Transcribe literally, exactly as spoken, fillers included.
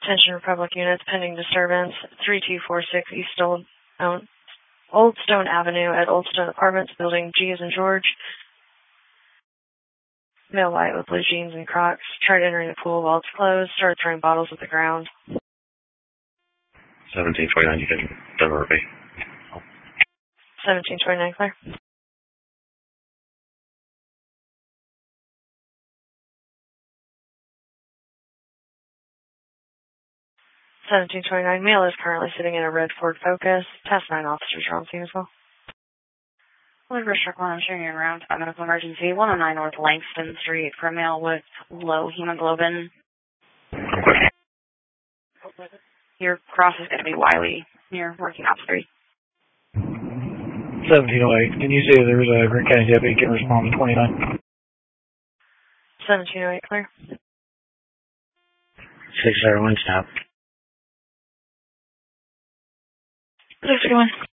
Attention Republic units, pending disturbance, three two four six East Old, um, Old Stone Avenue at Old Stone Apartments, building G as in George. Male white with blue jeans and Crocs. Tried entering the pool while it's closed. Started throwing bottles at the ground. seventeen twenty-nine, you can deliver me. seventeen twenty-nine, clear. seventeen twenty-nine, male is currently sitting in a red Ford Focus. Task nine officers are on scene as well. Liver Struck one, I'm showing you around. Medical emergency, one oh nine North Langston Street for a male with low hemoglobin. Your cross is going to be Wiley near Working Ops three. seventeen oh eight, can you say there's a Green County deputy can respond to twenty-nine? seventeen oh eight, clear. six zero one, stop. Thanks for going.